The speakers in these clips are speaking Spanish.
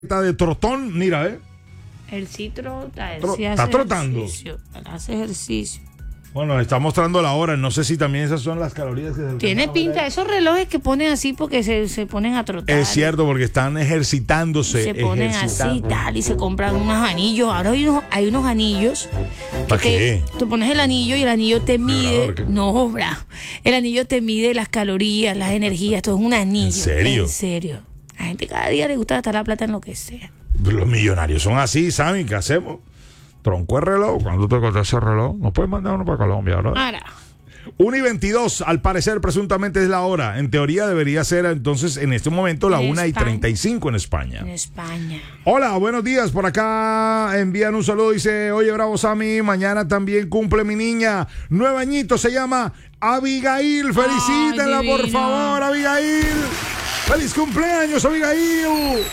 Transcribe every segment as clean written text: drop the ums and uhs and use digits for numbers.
Está de trotón, mira, El sí trota, está trotando. Hace ejercicio. Bueno, está mostrando la hora. No sé si también esas son las calorías que se Tiene pinta, esos relojes que ponen así porque se ponen a trotar. Es cierto, porque están ejercitándose. Se ponen así tal y se compran unos anillos. Ahora hay unos anillos. ¿Para qué? Tú pones el anillo y el anillo te mide. ¿Qué? No, bravo. El anillo te mide las calorías, las energías. Todo es un anillo. ¿En serio? En serio. A la gente cada día le gusta gastar la plata en lo que sea. Los millonarios son así, ¿saben? ¿Qué hacemos? Tronco el reloj. ¿Cuándo te cortas ese reloj? ¿Nos puedes mandar uno para Colombia, ¿no? Ahora. 1:22, al parecer, presuntamente es la hora. En teoría debería ser entonces en este momento la 1:35 en España. En España. Hola, buenos días. Por acá envían un saludo. Dice, oye, bravo Sammy, mañana también cumple mi niña. 9 añitos, se llama Abigail. Felicítenla, Ay, por divina. favor, Abigail. ¡Feliz cumpleaños, Abigail!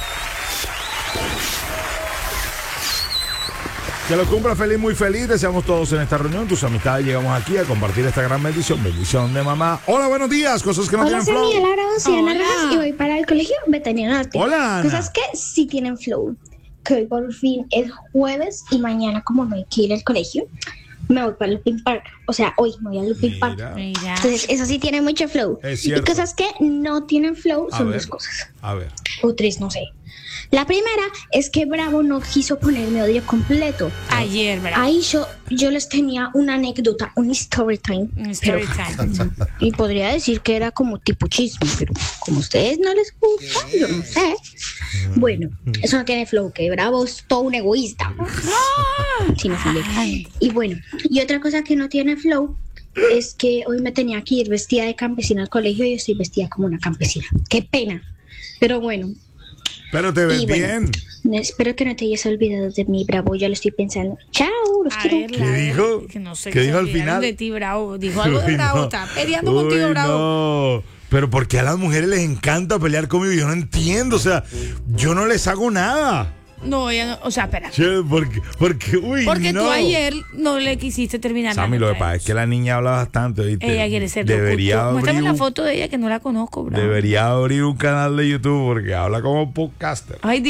Que lo cumpla feliz, muy feliz. Deseamos todos en esta reunión, tus amistades, llegamos aquí a compartir esta gran bendición. Bendición de mamá. Hola, buenos días. Cosas que no Hola, tienen flow. soy Lara, soy Ana Hola. Rojas y voy para el colegio Betania Norte. Hola, Ana. Cosas que sí tienen flow. Que hoy por fin es jueves y mañana, como no hay que ir al colegio, me voy para el Looping Park. O sea, hoy me voy al Looping Park. Mira. Entonces, eso sí tiene mucho flow. Es Y cierto. cosas que no tienen flow A son ver. dos cosas. A ver. O tres, no sé. La primera es que Bravo no quiso ponerme audio completo. Ayer, ¿verdad? Ahí yo les tenía una anécdota, un story time. Un story time. Y podría decir que era como tipo chisme, pero como a ustedes no les gusta, yo no sé. Bueno, eso no tiene flow, que Bravo es todo un egoísta. Sí, no sé. Y bueno, y otra cosa que no tiene flow es que hoy me tenía que ir vestida de campesina al colegio y yo estoy vestida como una campesina. Qué pena. Pero bueno. Pero te ves Y bueno, bien. espero que no te hayas olvidado de mí, Bravo. Ya lo estoy pensando. Chao, los A quiero. ver, ¿Qué la dijo? verdad, que no sé ¿Qué qué dijo se al olvidaron final? de ti, Bravo. Dijo algo de Uy, Bravo. no. Está peleando contigo, Uy, Bravo. no. Pero ¿por qué a las mujeres les encanta pelear conmigo? Yo no entiendo. O sea, yo no les hago nada. No, ella no. O sea, espera. Che, porque Tú ayer no le quisiste terminar. la Sammy, lo que nota. pasa es que la niña habla bastante, ¿viste? Ella quiere ser Debería locutor. Muéstrame abrir la foto de ella que no la conozco, Bravo. Debería abrir un canal de YouTube porque habla como podcaster. Ay,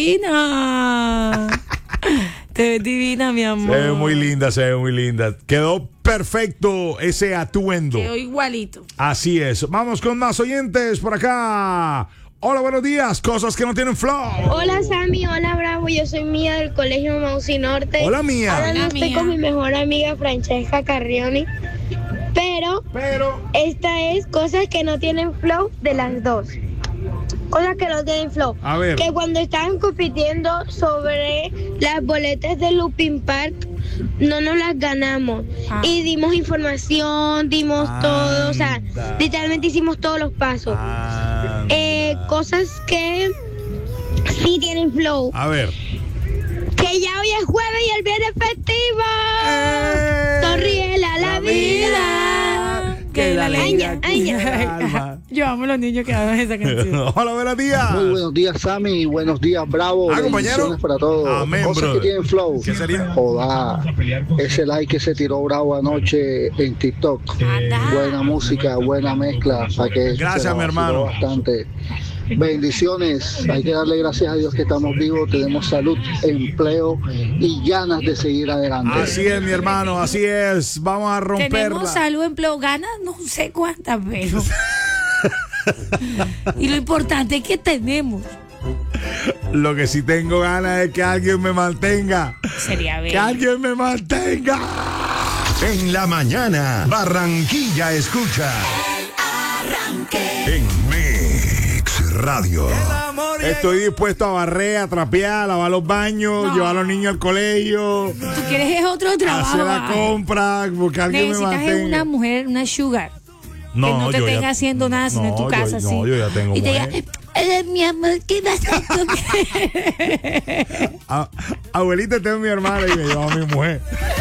divina. Te ves divina, mi amor. Se ve muy linda, se ve muy linda. Quedó perfecto ese atuendo. Quedó igualito. Así es. Vamos con más oyentes por acá. Hola, buenos días. Cosas que no tienen flow. Hola Sammy, hola Bravo, yo soy Mía del Colegio Mausi Norte. Hola, Mía. Ahora no Hola, estoy Mía. con mi mejor amiga Francesca Carrioni, pero esta es cosas que no tienen flow de las dos. Cosas que no tienen flow. A ver. Que cuando estaban compitiendo sobre las boletas de Looping Park, no nos las ganamos. Ah. Y dimos información, dimos todo, o sea, Anda. literalmente hicimos todos los pasos. Cosas que sí tienen flow. A ver. Que ya hoy es jueves y el viernes festivo. Sonríe la vida. Que la aña, aña. Yo amo a los niños que hablan esa canción. Hola, buenos días. Muy buenos días, Sammy. Buenos días, Bravo. compañero. Bendiciones para todos. Amén, Cosas brother. que tienen flow. ¿Qué sería? Joda. Ese like que se tiró Bravo anoche en TikTok. Anda. Buena música, buena mezcla. Para que Gracias, se la mi vaciló hermano. Bastante. Bendiciones. Hay que darle gracias a Dios que estamos vivos, tenemos salud, empleo y ganas de seguir adelante. Así es, mi hermano, así es. Vamos a romperla. Tenemos salud, empleo, ganas, no sé cuántas, pero. Y lo importante es que tenemos. Lo que sí tengo ganas es que alguien me mantenga. Sería Que bello. alguien me mantenga. En la mañana, Barranquilla escucha. En Mix Radio. Estoy dispuesto a barrer, a trapear, a lavar los baños, No. llevar a los niños al colegio, Tú quieres es otro trabajo. hacer la ay. compra, porque alguien me Necesitas es mantenga. una mujer, una sugar. Que no te yo tenga ya- haciendo nada sino en tu no, casa. yo, sí. no, yo ya tengo y te diga, mujer. mi amor, ¿qué vas a hacer? Abuelita, tengo mi hermana y me lleva a mi mujer.